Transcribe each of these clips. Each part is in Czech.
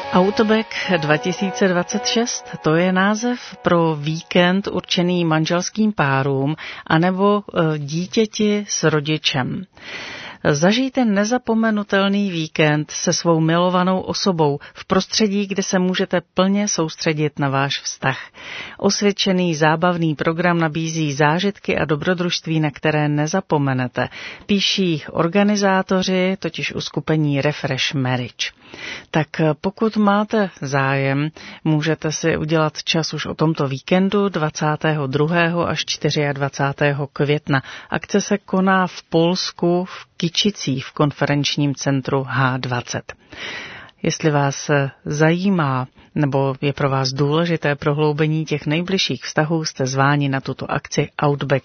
Outback 2026, to je název pro víkend určený manželským párům anebo dítěti s rodičem. Zažijte nezapomenutelný víkend se svou milovanou osobou v prostředí, kde se můžete plně soustředit na váš vztah. Osvědčený zábavný program nabízí zážitky a dobrodružství, na které nezapomenete. Píší organizátoři, totiž uskupení Refresh Marriage. Tak pokud máte zájem, můžete si udělat čas už o tomto víkendu 22. až 24. května. Akce se koná v Polsku v Kyčicích v konferenčním centru H20. Jestli vás zajímá nebo je pro vás důležité prohloubení těch nejbližších vztahů, jste zváni na tuto akci Outback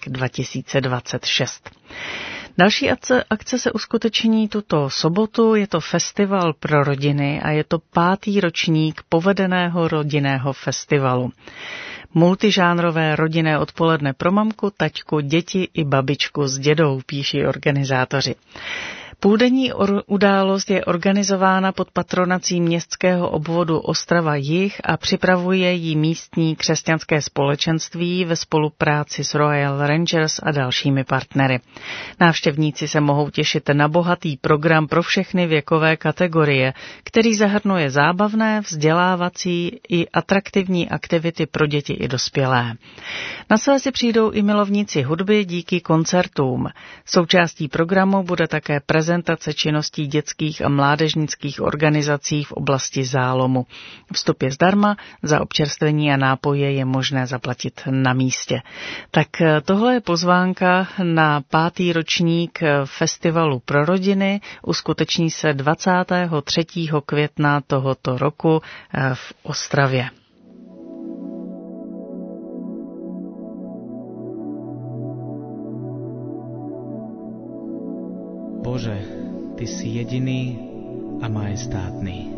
2026. Další akce se uskuteční tuto sobotu, je to festival pro rodiny a je to 5. ročník povedeného rodinného festivalu. Multižánrové rodinné odpoledne pro mamku, taťku, děti i babičku s dědou, píší organizátoři. Půldenní událost je organizována pod patronací městského obvodu Ostrava-Jih a připravuje ji místní křesťanské společenství ve spolupráci s Royal Rangers a dalšími partnery. Návštěvníci se mohou těšit na bohatý program pro všechny věkové kategorie, který zahrnuje zábavné, vzdělávací i atraktivní aktivity pro děti i dospělé. Na své si přijdou i milovníci hudby díky koncertům. Součástí programu bude také prezentace činností dětských a mládežnických organizací v oblasti zálomu. Vstup je zdarma, za občerstvení a nápoje je možné zaplatit na místě. Tak tohle je pozvánka na 5. ročník festivalu pro rodiny. Uskuteční se 23. května tohoto roku v Ostravě. Bože, Ty si jediný a majestátny.